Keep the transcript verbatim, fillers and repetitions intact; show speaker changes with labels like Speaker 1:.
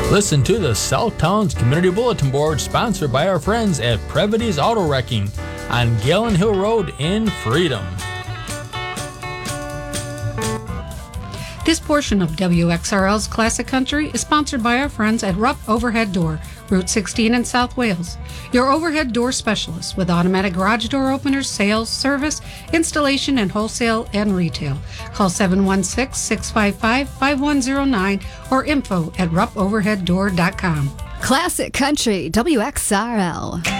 Speaker 1: Listen to the Southtown's Community Bulletin Board, sponsored by our friends at Previty's Auto Wrecking on Galen Hill Road in Freedom.
Speaker 2: This portion of W X R L's Classic Country is sponsored by our friends at Rupp Overhead Door, Route sixteen in South Wales. Your overhead door specialist with automatic garage door openers, sales, service, installation, and wholesale and retail. Call seven one six, six five five, five one zero nine or info at rupp overhead door dot com.
Speaker 3: Classic Country, W X R L.